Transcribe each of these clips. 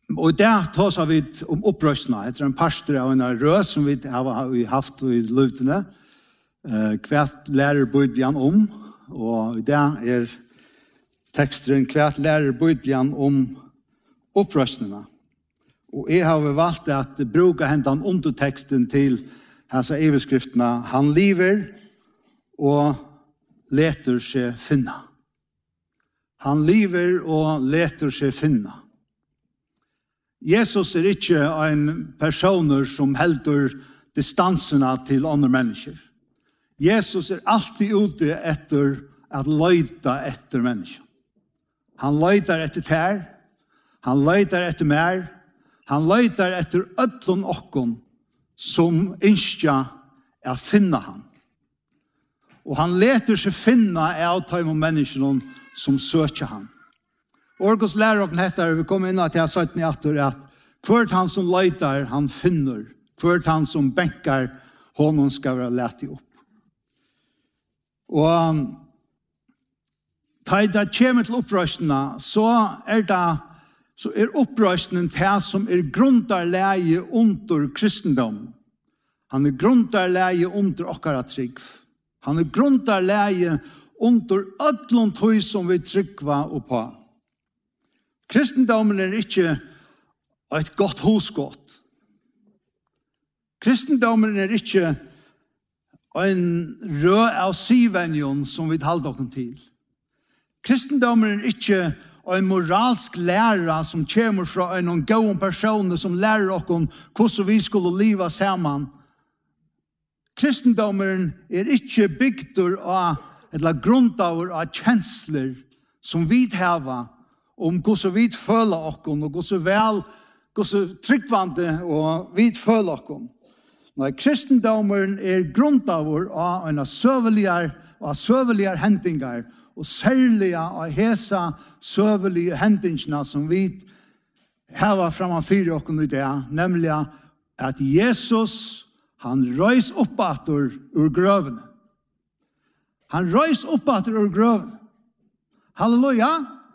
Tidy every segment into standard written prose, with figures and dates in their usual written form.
Og der tar vi om opprørsene. Det en pastor av en rød som vi har haft i løvdene. Hvert lærer Bibelen om. Og det teksten hvert lærer Bibelen om opprørsene. Og jeg har valgt at bruke hentan underteksten til altså evigskriftene. Han lever og leter seg finne. Han lever og leter seg finne. Jesus ikke en person som helder distansene til andre mennesker. Jesus alltid ute etter at leita etter mennesker. Han leitar etter tær, han leitar etter mer, han leitar etter ødlun okkon som innskja finna han. Og han leter seg finna av tøym og mennesker som søker han. Orgos lærer og heter, vi kommer inn til 17 at hvert han som leitar, han finner. Hvert han som bänkar, honom skal være lett opp. Og da det kommer til opprørsene, så opprørsene det som grundarleie under kristendom. Han grundarleie under okkara trygg. Han grundarleie under ødlund tøy som vi tryggva og på. Kristendommen ikke et godt husgått. Kristendommen ikke en rød av syvenjon som vi talte oss til. Kristendommen ikke en moralsk lærer som kommer fra en god person som lærer oss hvordan vi skulle leve sammen. Kristendommen ikke bygd av eller grundaver av kjensler som vi har om hvordan vi føler oss og hvordan tryggvande og vi føler oss. Nei, kristendommen grundaver av en søvelige hendingar og særlige av hesa søvelige hendingene som vi har framfor oss i det, nemlig at Jesus han røys oppater ur grøvene. Han røys oppater ur grøvene. Halleluja!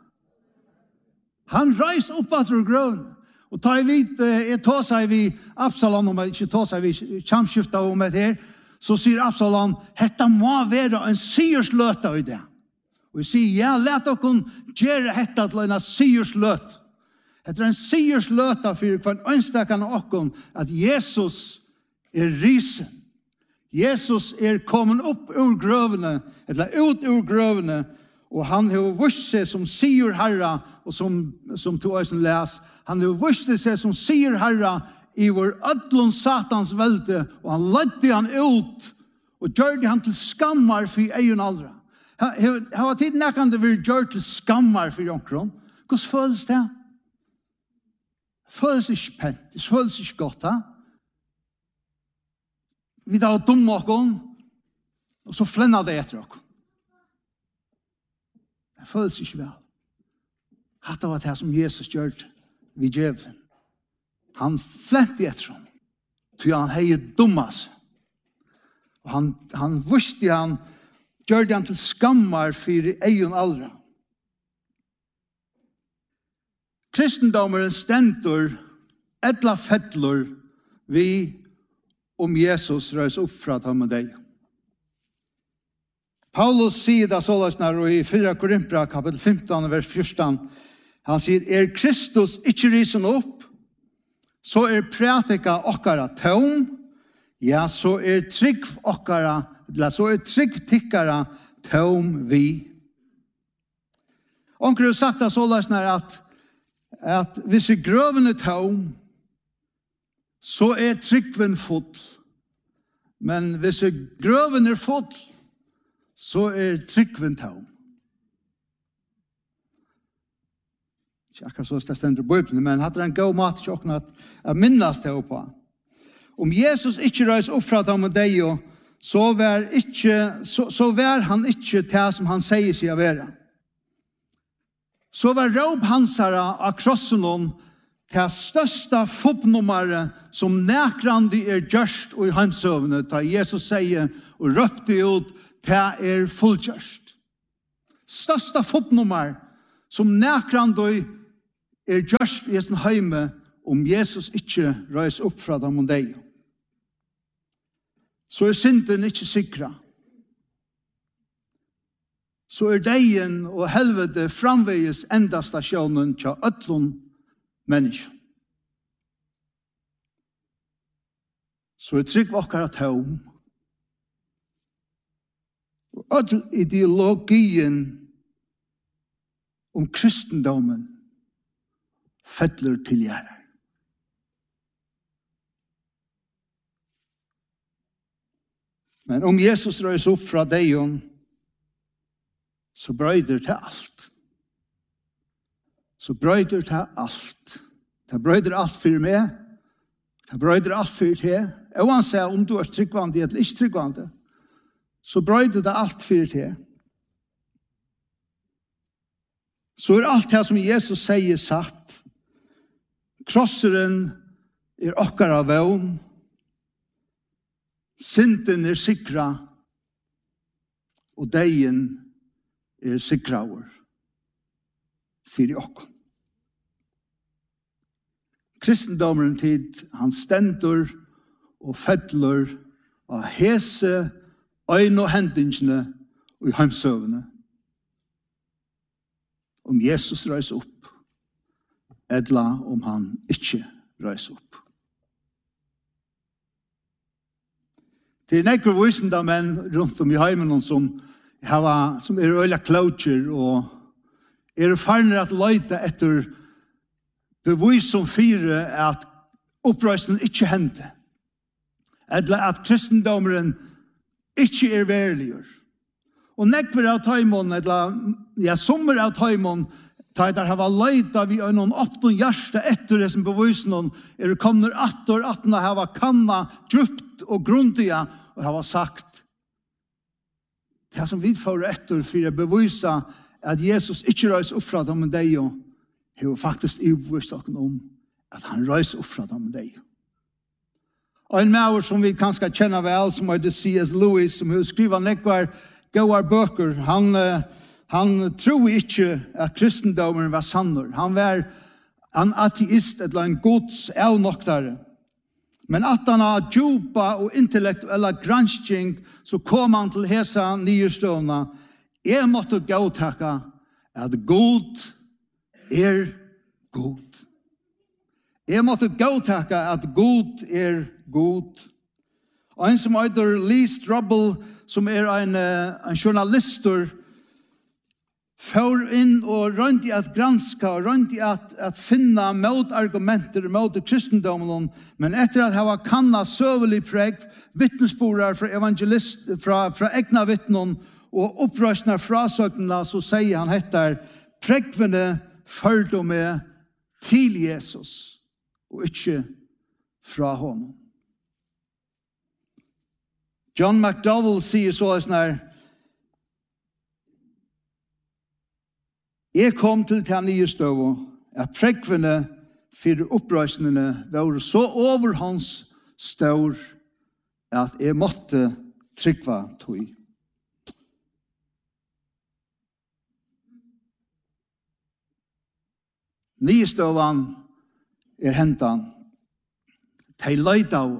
Han røys oppater ur grøvene. Og ta I vidt, tar seg vi Absalom, om ikke tar seg vi kjamskiftet om det her, så sier Absalom, dette må være en siersløte i det. Og jeg sier, ja, let dere gjøre dette til en siersløte. Dette en siersløte for hver ønstakene av at Jesus risen. Jesus kommet opp ur grøvene, eller ut ur grøvene, og han har vist seg som sier herre, og som to øyne les, han har vist seg som sier herre i vår ødlund satans velde, og han ledde han ut, og gjør han til skammar for egen aldra. Har tiden kan det vært gjort til skammar for jonkron? Hvordan føles det? Føles ikke pent, det føles ikke godt, ha? Vi da var dumme okken, og så flennet det etter okken. Det føles ikke vel. Hatt var det som Jesus gjør vi djevelen. Han flente etter ham, til han hei dummas. Og han visste han, gjør han til skammar for egen aldra. Kristendommeren stendur, edla fettler, vi Jesus røys opp fra ham og deg. Paulus sier det sånn i 4 Korinthbrev kapitel 15, vers 14. Han sier, Kristus ikke risen opp, så prætika okkara tøm, ja, så trygg okkara, eller så trygg tikkara tøm vi. Onker har sagt det sånn at hvis grøven tøm, så tryggven full. Men hvis grøven full, så tryggven tøm. Ikke akkurat så det stender i Bibelen, men hadde en god mat til åkne at minnes det på. Om Jesus ikke røys opp fra ham og deg, så var han ikke til som han sier seg å være. Så var råp hansare av krossen til største foppnummeret som nekrande gjørst og i hansøvnet, da Jesus sier og røpte ut til fullgjørst. Største foppnummer som nekrande just i sin heime om Jesus ikke røys opp fra dem og deg. Så synden ikke sikra. Så deien og helvete framveges enda stasjonen til ødlån mennesker. Så trygg okkar at heim. Og ødel ideologien om kristendommen fettler til gjerder. Men om Jesus røys opp fra deion, så brøyder til alt. Så brøyder til alt. Det brøyder alt for meg. Det brøyder alt for til. Uansett om du tryggvande eller ikke tryggvande, så brøyder det alt for til. Så alt det som Jesus sier satt. Krosseren okkara vevn. Synden sikra, og deien sikraur fyrir okkom. Kristendommen tid, han stendur og fettler av hese, øyne og hendingene og i heimsøvene. Om Jesus røys opp, edla om han ikke røys opp. Det nekker visende menn rundt om i heimen som øyla klaucher og farner at løyte etter bevis som fire at opprøysningen ikke hendte. Eller at kristendommeren ikke veriliggjør. Og nekker av taimon, sommer av taimon, tar der hava løyta vi er noen åpne hjerte etter det som bevisningen kommer atter hava kanna djupt og grundiga og hava sagt det som vi får etter for å bevisa at Jesus ikke røys opp fra dem med deg og har faktisk overbevist dere om at han røys opp fra dem med deg. Og en maur som vi kanskje kjenner vel som heter C.S. Lewis som har skrivet nekvar gåar bøker, han tror ikke at kristendommen var sannor. Han var en ateist eller en gods avnoktare. Men at han har djupa og intellektuella gransking, så kom han til hesa nyestående. Jeg måtte gåtaka at god god. Jeg måtte gåtaka at god god. Og en som heter Lee Strobel, som en journalister, får inn og rundt i at granska, og rundt i at finna motargumenter mot kristendommen, men etter at hava kanna søvelig preg, vittnesborar fra evangelist, fra egna vittnen, og opprøsna frasøkene, så sier han etter, pregvene følte med til Jesus, og ikke fra honom. John McDowell sier så sånn jeg kom til den nye støv, at pregvene for opprøsningene var så over hans stør at jeg måtte tryggva tog. Nye støven hentan. De løyt av.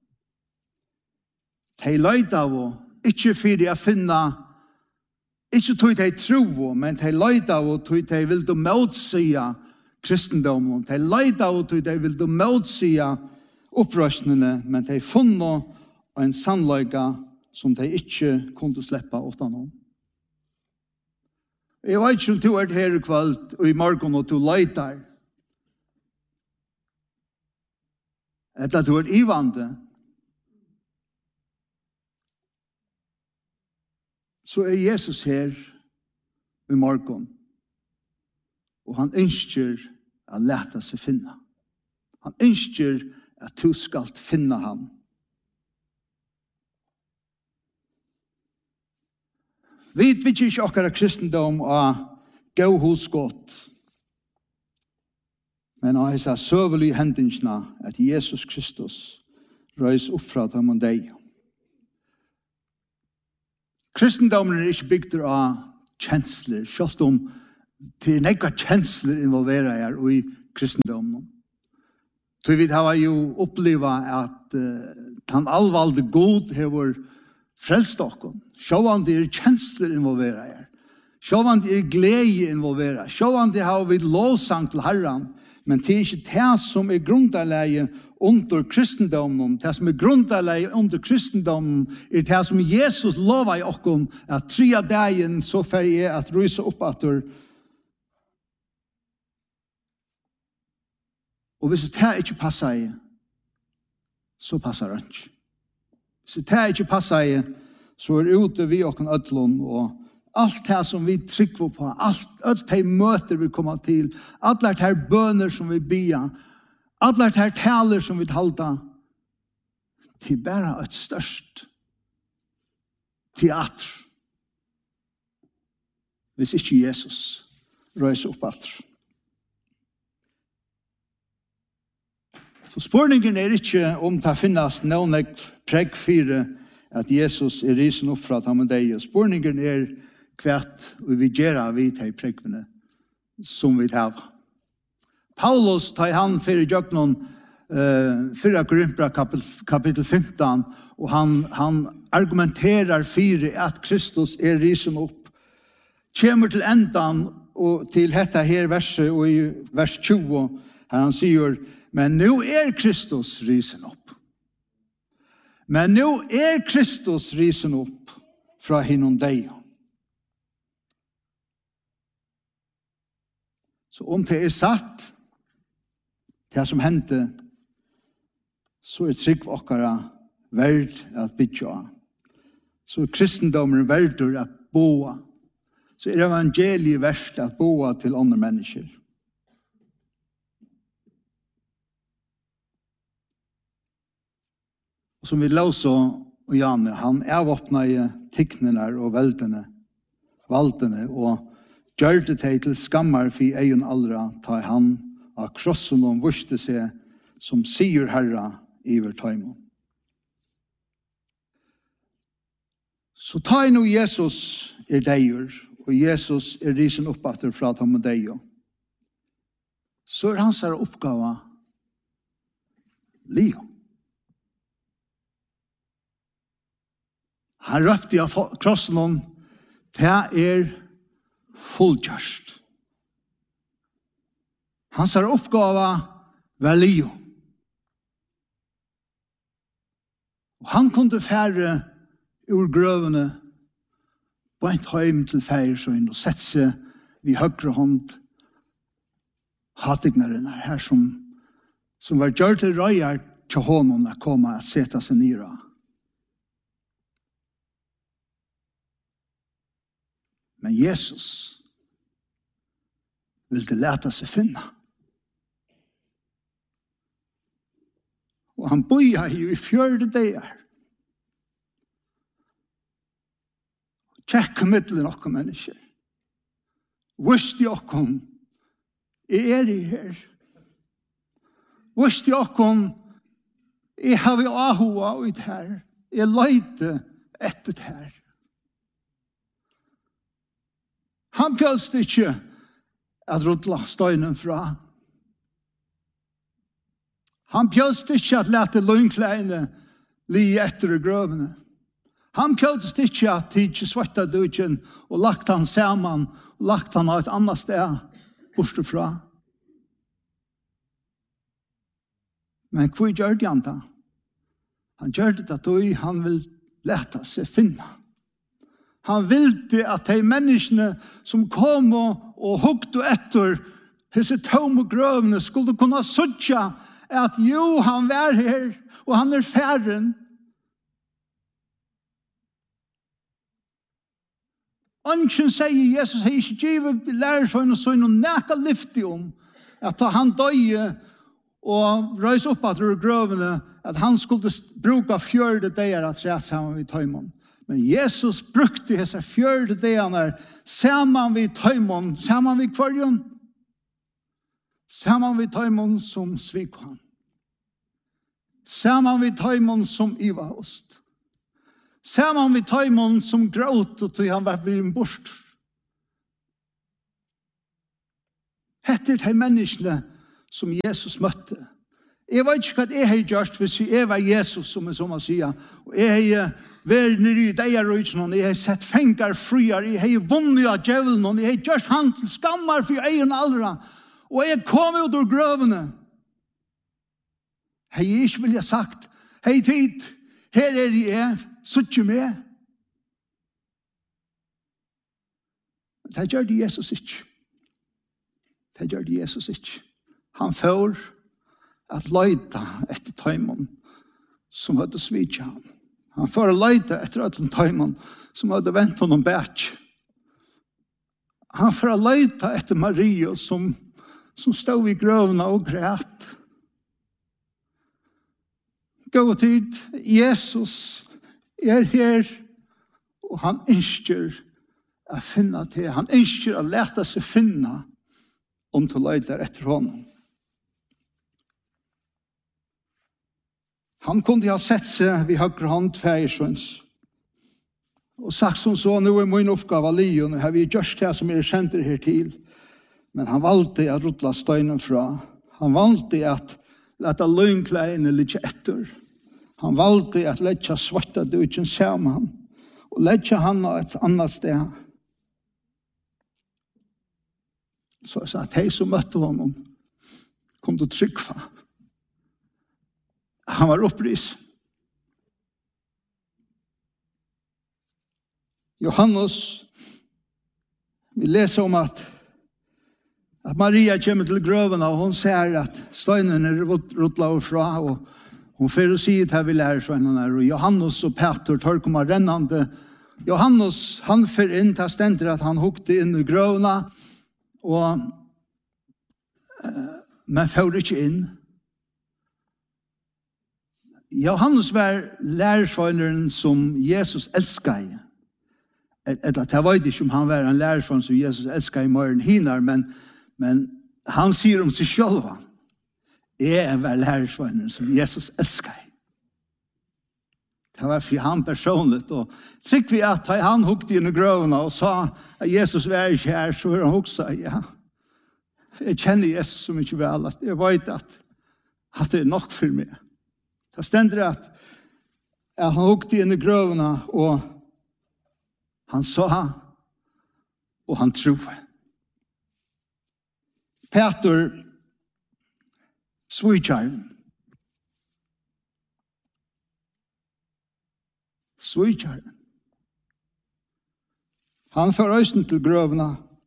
De løyt av, ikke for å finne ikke tog de tro, men de løyt av og tog de vil du motsia kristendommen. De løyt av og tog de vil du motsia opprøsningene, men de funnet en sannløyga som de ikke kunne slippe utenom. Jeg vet ikke om du her i kveld og i morgen og du løyter. Etter du ivande. Så Jesus her i morgen. Og han ønsker å lete seg finne. Han ønsker at du skal finne han. Vi vet ikke akkurat kristendom og gå hos godt. Men han har søvelig hendelsene at Jesus Kristus røys opp fra dem og deg. Kristendommen ikke bygd av kjensler, selv om det nekva kjensler involverer her, og i kristendommen. Så vi har jo opplevd at han allvalde god har frelst dere. Sjåvan det kjensler involveret her. Sjåvan det glede involveret. Sjåvan det har vi lovsang til Herren. Men det ikke det som grundleie under kristendommen. Det som grundleie under kristendommen det som Jesus lovar i okken at 3 dagen så fer jeg at ryse opp etter. Og hvis det ikke passer i, så passer det ikke. Hvis det ikke passer i, så ute vi okken ødlån, og alt det som vi trykker på, alt det møter vi kommer til, alle det bøner som vi bier, alle det taler som vi taler, til bare et størst teater. Hvis ikke Jesus røyser opp etter. Så spørningen ikke om det finnes noen pregg for at Jesus risen opp fra ham og deg. Spørningen hvert vi gjør vi til preggene som vi har. Paulus tar han for Jøknon 4 Korinthbrev kapitel 15 og han argumenterer for at Kristus risen opp. Kommer til endan og til dette her verset og i vers 20 her han sier men nu Kristus risen opp. Men nu Kristus risen opp fra hinnom deg. Så om det satt, det som hendte, så trygg okkara verd at bytja. Så kristendommen verdur at boa. Så evangeliet verst at boa til andre mennesker. Og som vi låser og Janne, han avåpnet i tikkene og valdene, og gjør det til skammar for egen aldra, ta han av krossen og vurste seg som sier herra iver taimon. Så ta nå Jesus deier, og Jesus risen opp etter fra ham og deier. Så hans oppgave Leo. Han røpte av krossen om det fullgjørst. Hans oppgave var Leo. Og han kunne fære ur grøvene på en heim til færesøyn og sette seg vid høyre hånd hatignerne her som var gjør til røyer til hånden å komme og sette seg nere. Men Jesus ville lete seg finne. Og han bøyer jo i 4 dager. Tjekk middelen okkur mennesker. Vust i okkur, jeg i her. Vust i okkur, jeg har vi ahua ut her. Jeg leite etter det her. Han pjølste ikke at rutla støynen fra. Han pjølste ikke at lette løgnkleine li etter grøvene. Han pjølste ikke at tidsi svarta dødjen og lagt han sammen og lagt han av et annet sted bortefra. Men hva gjør det han da? Han gjør det at han vil lete seg finne. Han ville at de menneskene som kom og hugde etter disse tomme grøvene skulle kunne søtja at jo, han var her og han færen. Ønsken sier Jesus har ikke givet lærersøgn og søgn og nækka lyftig om at da han døye og røys opp etter grøvene at han skulle bruke 4 dager at rett sammen vid tøymon. Men Jesus brukte disse 4 dagene sammen vid tøymon, sammen vid kvarjon, sammen vid tøymon som svik han. Sammen vid tøymon som iva ost. Sammen vid tøymon som gråt og tog han var vid en bort. Etter de menneskene som Jesus møtte. Jeg vet ikke hva jeg har gjort hvis jeg var Jesus, som man sier. Og jeg har vært nere i deg og jeg har sett fengar friar, jeg har vunnet av djevelen, jeg har gjort han til skammar for egen aldra. Og jeg kom ut ur grøvene. Hei, jeg ikke vil ha sagt, hei tid, her jeg, sutt med. Det gjør det Jesus ikke. Det gjør det Jesus ikke. Han får at leita etter tøymon som hadde svitja han. Han får leita etter at tøymon som hadde vent honom bært. Han får leita etter Maria som stod i grøvna og græt. Gå tid, Jesus er her, og han ønsker å finne til. Han ønsker å lete seg finne om du leiter etter honom. Han kunde ha sett seg vid høyre hånd feiersvens og sagt som så, nå er min oppgave li, og nå har vi gjort det som kjent her til. Men han valgte å rutla støynen fra. Han valgte at lette løgnkleine litt etter. Han valgte at lette svarta dødjen sammen og lette han av et annet sted. Så jeg sa at jeg som møtte honom kom til å trykke. Han var opprys. Johannes, vi leser om at Maria kommer til grøven, og hun ser at støynen rutlet fra, og hun får si at vi lærer fra henne, og Johannes og Peter tar kommer rennende. Johannes, han får inn til stender at han hukte inn i grøvene, men får ikke inn. Johannes var lærersvøyneren som Jesus elsket. Jeg vet ikke om han var en lærersvøyner som Jesus elsket i morgen hinner, men han sier om seg selv. Jeg var lærersvøyneren som Jesus elsket. Det var for han personligt. Og sikkert vi at han hukte inn i grøvene og sa at Jesus var ikke her, så han hukte, ja. Jeg kjenner Jesus så mye vel, at jeg vet at det er nok for meg. Det stender at han hukte inn i grøvene, og han sa, og han troede. Peter Svitjaren. Han får øyne til grøvene.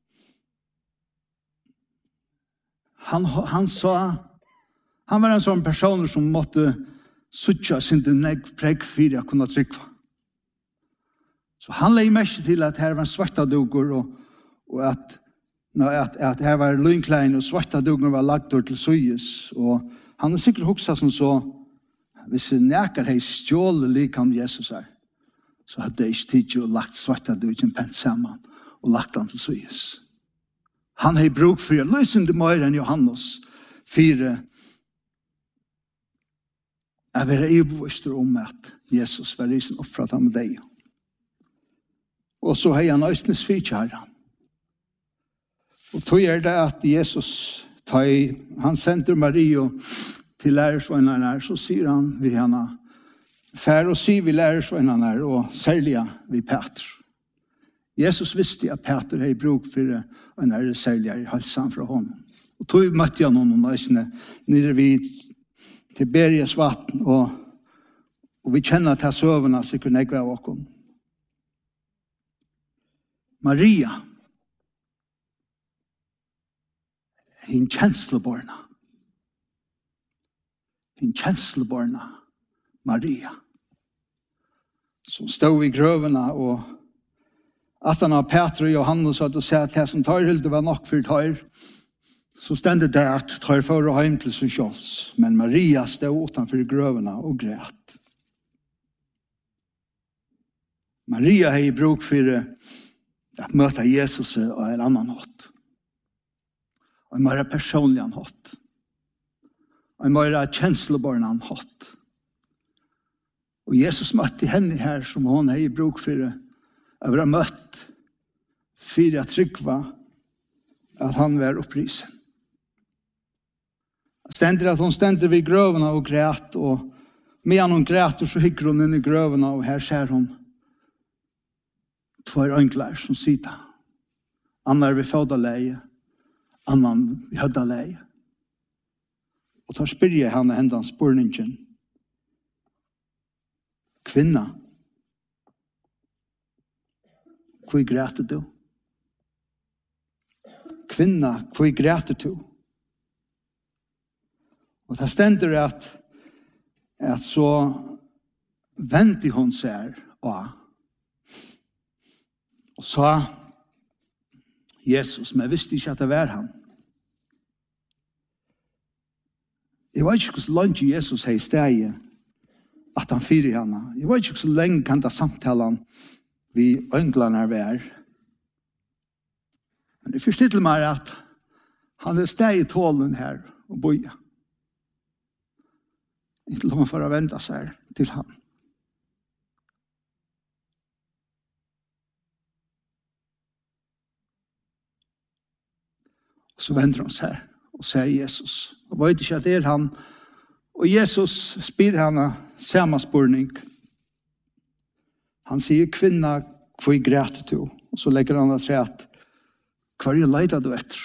Han sa, han var en sånn person som måtte suttja sin preg for å kunne trykke. Så han legger mest til at her var svarta duger, og at her var løgnklein, og svarta duger var lagt til søyes. Og han har sikkert hukset som så, hvis nekker hei stjålet likam Jesus her, så hadde jeg ikke tid til å lagt svarta duger pent sammen, og lagt han til søyes. Han har bruk for å løsende mer enn Johannes, for jeg vil ibevisst om at Jesus var risen opp fra ham med deg. Og så har han østens fyrkjæren. Og tog det at Jesus, han sender Maria til lærersvøynerne, så sier han ved henne, fær og sier vi lærersvøynerne, og særlig vi Peter. Jesus visste at Peter hadde bruk for en særlig halsen fra honom. Og tog møtte han noen østene nere vid Tiberias vatten, og vi kjenner til søvnene sikkert negve av oss. Maria, hin kjensleborna. Maria, som stod i grøvene, og at han av Peter og Johannes hadde sett at det som tar hilde var nok for tar, så stendte det at tar for å hjem til sin kjøls. Men Maria stod utenfor grøvene og græt. Maria har i bruk for at møte Jesus og en annan hatt. Og en mer personlig hatt. Og en mer kjenslebarn hatt. Og Jesus møtte henne her som hun har i bruk for å være møtt for å trykva at han var opprisen. Stendur at hon stendur vid grøvene og græt, og medan hon græter så hikker hon inn i grøvene, og her ser hon två önklar som sitter. Annar vid fødaleie, annan vid høddaleie. Og tar spyrje henne hendan spurningen. Kvinna, hvor græter du? Kvinna, hvor græter du? Og det stender at så vendte hon seg og sa Jesus, men jeg visste ikke at det var han. Jeg vet ikke hvordan langt Jesus har i stedet at han fyrer henne. Jeg vet ikke hvordan lenge kan det samtalen vi ønglene er ved. Men det forstiller meg at han er stedet i tålen her og bøyer. Ikke lov for å vente seg til han. Så vender han seg og sier Jesus. Og vet ikke at det er han. Og Jesus spyr henne samme spørning. Han sier, kvinna, hvor græter du? Og så legger han til at hva er leida du etter?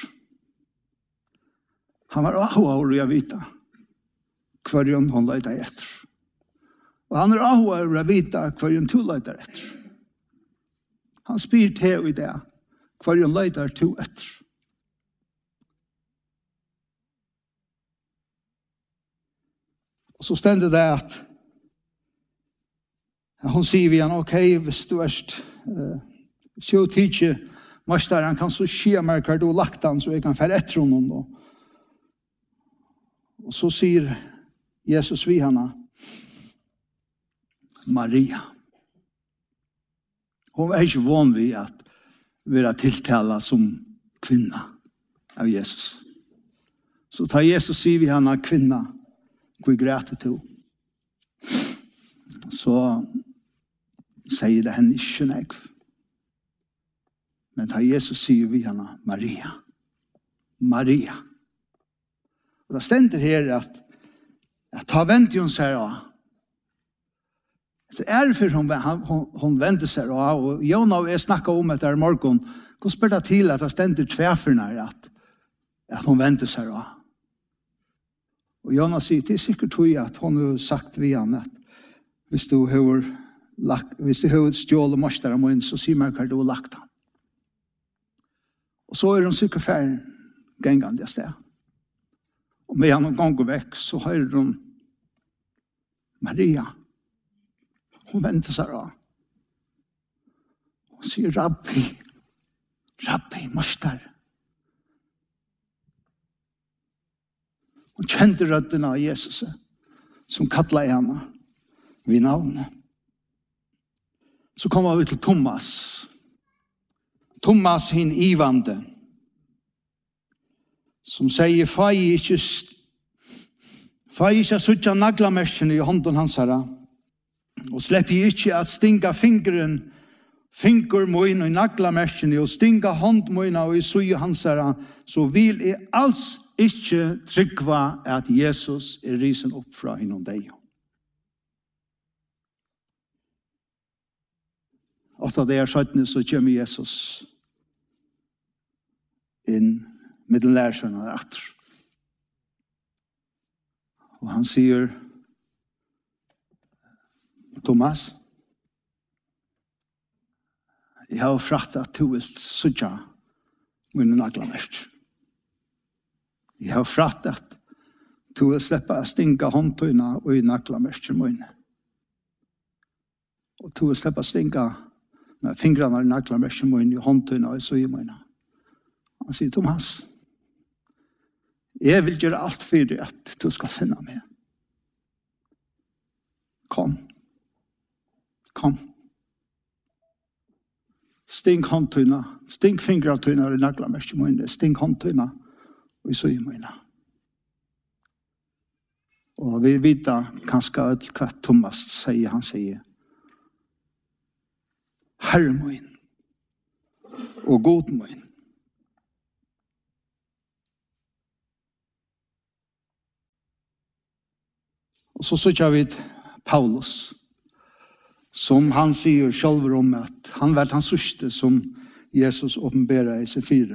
Han var ahover å vite hva er hun leida etter. Og han er ahover å vite hva er hun to leida etter. Han spyr til i det hva er hun leida to etter. Og så stender det at hun sier vi han, ok, hvis du er så tidlig, mesteren kan så skje meg hva du har lagt han, så jeg kan fære etter honom. Og så sier Jesus vi henne, Maria. Hun er ikke vanlig at være tiltalt som kvinna av Jesus. Så tar Jesus sier vi henne, kvinna, hvor græter du? Så sier det henne ikke nekv. Men da Jesus sier vi henne, Maria. Maria. Og det stender her at ta vent hun seg av. Det er for hun venter seg av. Og Jona og jeg snakket om etter morgen. Hvor spør det til at det stender tverferne at hun venter seg av? Og Jonas sier, det er sikkert at hun har sagt vi han at hvis du har stjålet mostere min, så sier meg hva du har lagt han. Og så er hun sikkert ferdig gengende sted. Og med han ganger vekk, så hører hun Maria. Hun venter seg da. Hun sier, Rabbi, mostere. Hun kjente røddene av Jesus, som kattlet henne ved navnet. Så kommer vi til Thomas. Thomas hin ivande, som sier, fai ikke suttja naglamersene i hånden hans herre, og slipper ikke at stinga finger moin i naglamersene, og stinga hånd moin og i suge hans herre, så vil jeg alls ikke tryggva at Jesus er risen opp fra innom deg. Og da det er sånn, så kommer Jesus inn med den lærersønnen etter. Og han sier, Thomas, jeg har frattet at du vil sutja min naglamerk. Jeg har frattet at du vil slippe å stinke håndtøyene og i naglamerker mine. Og du vil slippe å stinke fingrene i naglamerker mine, i håndtøyene og i søye mine. Han sier, Thomas, jeg vil gjøre alt for deg at du skal finne meg. Kom. Stink håndtøyene, stink fingrene i naglamerker mine, stink håndtøyene og i søye mine. Og vi vet kanskje hva Thomas sier. Han sier, Herre min og god min. Og så sier vi Paulus, som han sier selv om at han var den sørste som Jesus åpenberer i seg 4.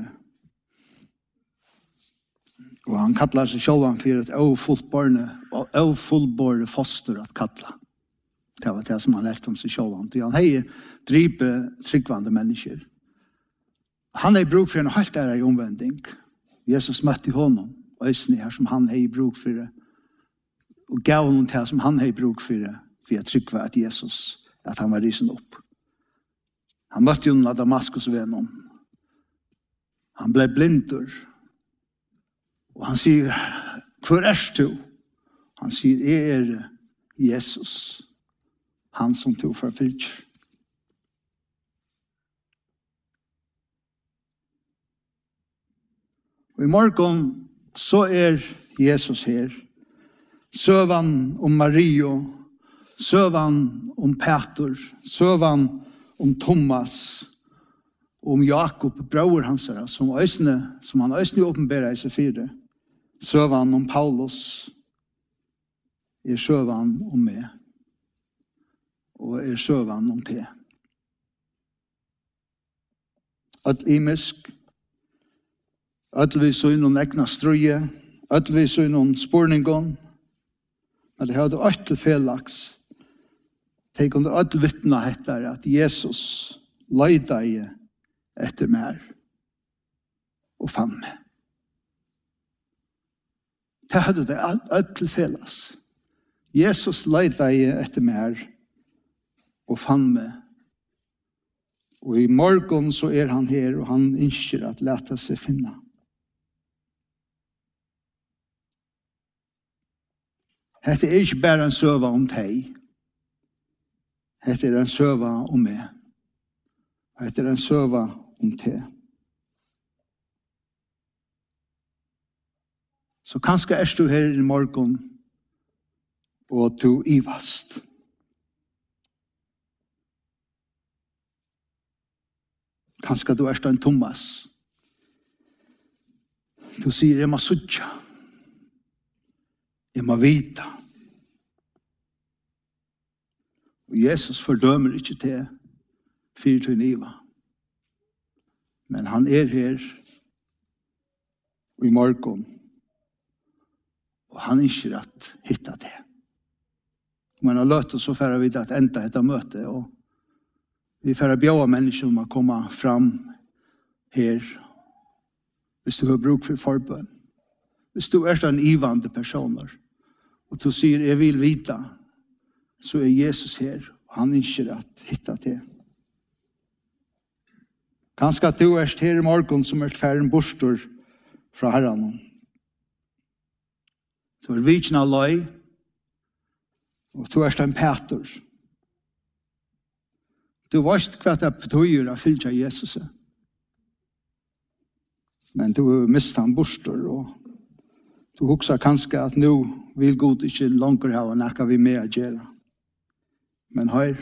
Og han kallar seg selv for et ofullbåret foster at kalla. Det var det som han lærte om seg selv. Han har dripet tryggvande mennesker. Han har bruk for en helt ære i omvending. Jesus møtte honom, og øsne her som han har bruk for det. Og gav honom til som han har bruk for det, for jeg tryggva at Jesus, at han var risen opp. Han møtte honom av Damaskus venom. Han ble blinder. Og han sier, hvor du? Han sier, jeg Jesus, han som tog forfyllt. Og i morgen så Jesus her. Søvan om Mario, søvan om Peter, søvan om Thomas, om Jakob, bror hans, som han øsne åpenberer i seg 4. Søvan om Paulus, søvan om meg, og søvan om te. Imisk, vi så innom egna strøye, vi så innom spurningen, men det hadde til felaks. Tenk om det vittna etter at Jesus leida i etter mer og fann meg. Det hadde det til felas. Jesus leida i etter mer og fann meg. Og i morgen så han her, og han ønsker at leta seg finna. Hette ikke bare en søva om deg. Hette en søva om meg. Hette en søva om deg. Så kanskje du her i morgen og du ivast. Kanskje du en Thomas. Du sier, jeg må sutja. Jeg må vita. Og Jesus fordømer ikke til 4-9. Men han her og i morgen. Og han ønsker at hitta det. Men han løter så færre vi at enda dette møte. Og vi færre bjøve mennesker om å komme fram her. Hvis du har bruk for forbønn. Hvis du en ivande personer. Og du sier, jeg vil vita, så Jesus her, og han ønsker at hitta det. Kanskje at du her i morgen som færre bostor fra Herren. Du vikna løy, og du en Peter. Du vet hva det betyr å fylke Jesus. Men du mistet han bostor, og du husker kanskje at nå vil Gud ikke langer ha noe vi med å gjøre. Men her,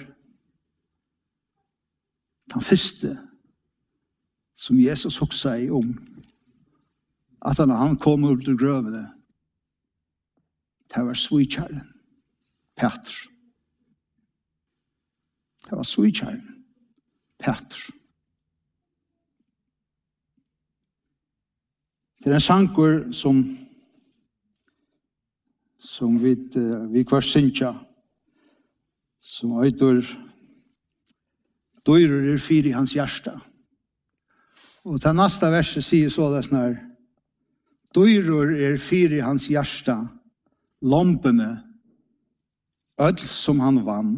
den første som Jesus husker om, at han kom ut til grøvene, det var svikjæren, Peter. Det var svikjæren, Peter. Det en sanger som vi kvar synkja, som øyder døyrer fyr i hans hjärsta. Og til neste verset sier så det snar, døyrer fyr i hans hjärsta, lompene, ødel som han vann,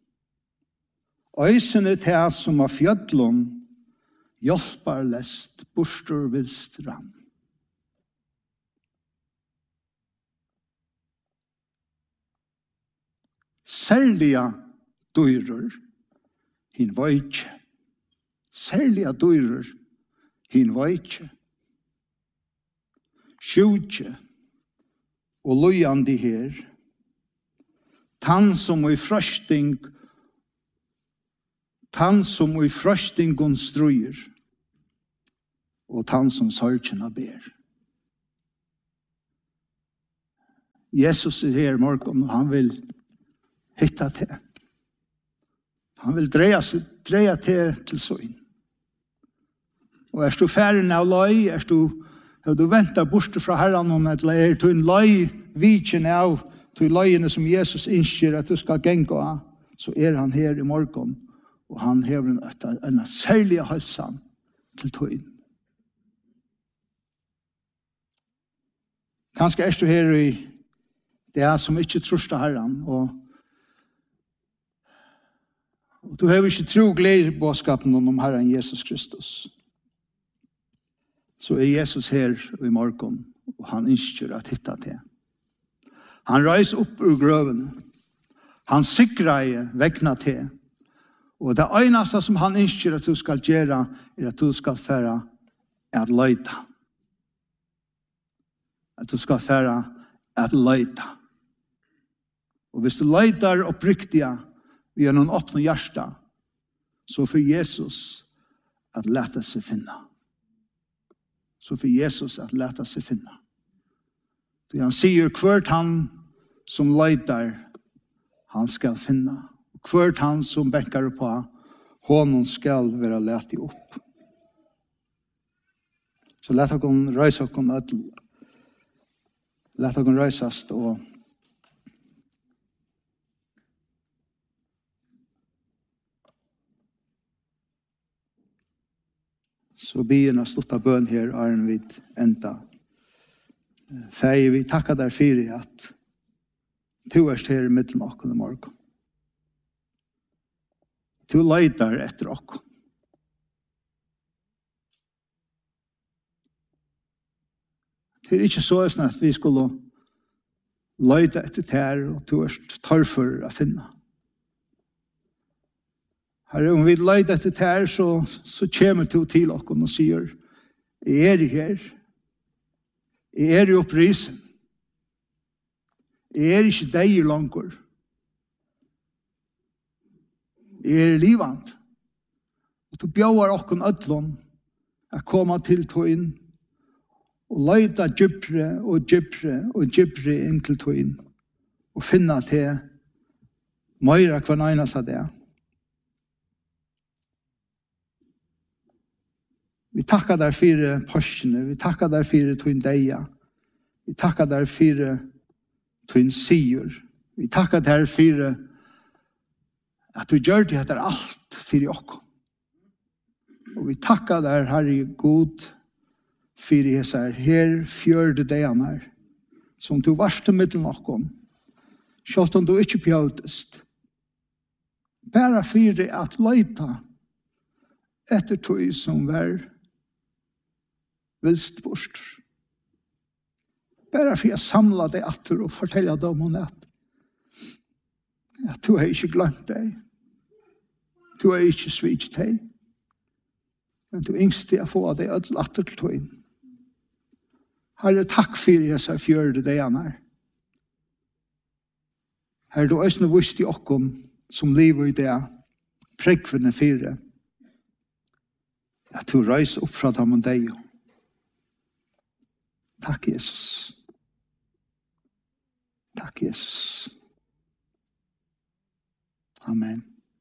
øysene til som av fjødlån, hjelper lest, bostor vil strand. Særlige døyrer, hin var ikke. Særlige døyrer, hin var ikke. Sjutje og løyande her, tann som i frøsting strøyer, og tann som sørkjena ber. Jesus her i morgen, og han vil hitta til. Han vil dreia til søgn. Og du ferdig av løy, har du ventet bort fra Herren, eller du en løy vidkjen av til løyene som Jesus innskjer at du skal genge av, så han her i morgen, og han hever en særlig halsan til tøyen. Kanskje du her i det som ikke trøster Herren, og du har ikke tro glede i bådskapen om Herren Jesus Kristus. Så Jesus her i morgen, og han ønsker at hitta til. Han reiser opp ur grøven. Han sikrer vekna til. Og det eneste som han ønsker at du skal gjøre, at du skal fære at løyta. At du skal fære at løyta. Og hvis du løyter oppriktige, vi har noen åpne hjärsta, så for Jesus at leta seg finna. Så for Jesus at leta seg finna. Så han sier, hvert han som løyter, han skal finna. Hvert han som bänkar på, honom skal være leti opp. Så leta oss røysa oss ødel. Leta oss røysast og så begynner slutta bøn her, Arne vid enda. Fei, vi takkar der fyrir at du her i middelen av okken i morgen. Du leitar etter okken. Det ikke så at vi skulle leita etter ter, og du tørrfor å finne. Herre, om vi leiter etter ter, så kommer du til okken og sier, jeg her. Jeg i opprisen. Jeg ikke deg i langer. Jeg livant. Og du bjør okken ødlån å komme til tøyen og leita djupre og djupre og djupre inn til tøyen og finne til møyre hver eneste av det. Vi tackar der fire postene, vi tackar der fire tøyn deia, vi tackar der fire tøyn sier, vi tackar der fire at du gjør det etter alt fire okko. Og vi tackar der Herre God fire hesar her fjørde deian her, som du varste middelen okko, selv om du ikke pjautest. Bare fire at leita etter tøy som var vilst bort. Bare for å samle deg atter og fortelle dem om at du har ikke glemt deg. Du har ikke svikt deg. Men du yngst deg å få deg atter til tøyen. Herre, takk for jeg sa fjørde deg her. Herre, du øsne vist i okken som lever i det prekvende fire. At du reiser opp fra dem og deg. Takk, Jesus. Takk, Jesus. Amen.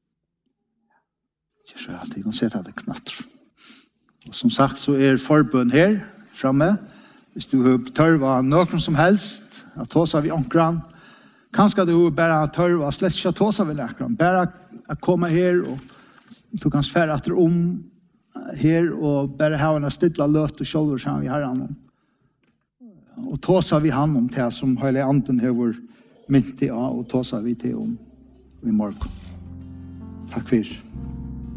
Jeg tror at jeg kan sette det knatter. Og som sagt så forbønn her framme. Hvis du har tørva noen som helst, at tåsa vi omkran, kanskje du bare tørva slett ikke tåsa vi nekkran, bare å komme her og du kan sfære etter her og bare ha en stilla løt og kjolver sammen vi har annet. Og tåsa vi han om det som hele anden har myntet av, og tåsa vi til om i morgen. Takk for.